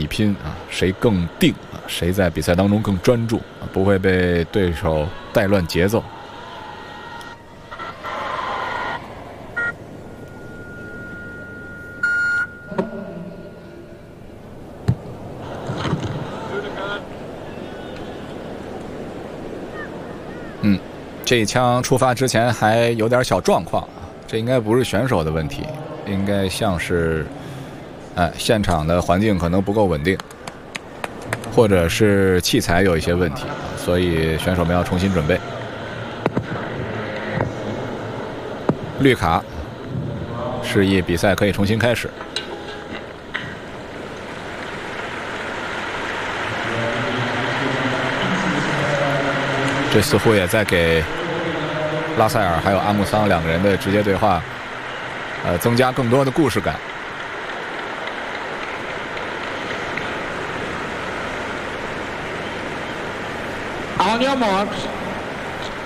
拼啊，谁更定啊，谁在比赛当中更专注啊，不会被对手带乱节奏。这一枪出发之前还有点小状况啊，这应该不是选手的问题，应该像是，现场的环境可能不够稳定，或者是器材有一些问题，所以选手们要重新准备。绿卡，示意比赛可以重新开始。这似乎也在给拉塞尔还有阿木桑两个人的直接对话，增加更多的故事感。 On your marks.